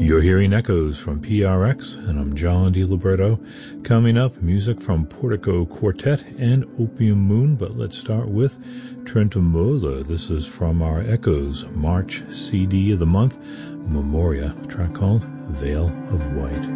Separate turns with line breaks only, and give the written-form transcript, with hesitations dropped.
You're hearing Echoes from PRX, and I'm John DiLiberto. Coming up, music from Portico Quartet and Opium Moon, but let's start with Trentemøller. This is from our Echoes March CD of the month, Memoria, a track called Veil of White.